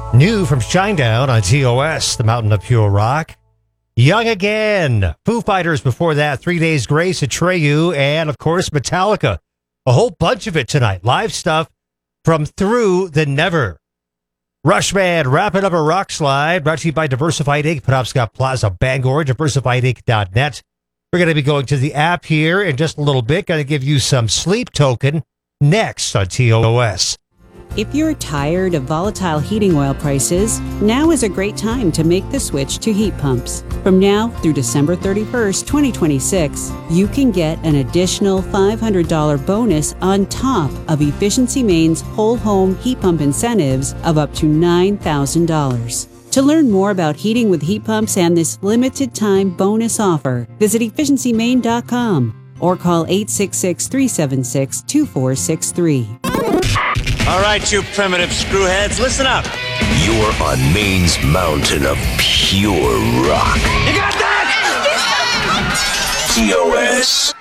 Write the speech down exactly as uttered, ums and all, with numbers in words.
New from Shinedown on T O S, the Mountain of Pure Rock. Young Again. Foo Fighters before that. Three Days Grace, Atreyu, and of course Metallica. A whole bunch of it tonight. Live stuff from Through the Never. Rushman, wrapping up a rock slide. Brought to you by Diversified Ink, Penobscot Plaza, Bangor, diversified ink dot net. We're going to be going to the app here in just a little bit. Going to give you some sleep token next on T O S. If you're tired of volatile heating oil prices, now is a great time to make the switch to heat pumps. From now through December thirty-first, twenty twenty-six, you can get an additional five hundred dollars bonus on top of Efficiency Maine's whole home heat pump incentives of up to nine thousand dollars. To learn more about heating with heat pumps and this limited time bonus offer, visit efficiency maine dot com or call eight six six, three seven six, two four six three. All right, you primitive screwheads, listen up. You're on Maine's mountain of pure rock. You got that? T O S.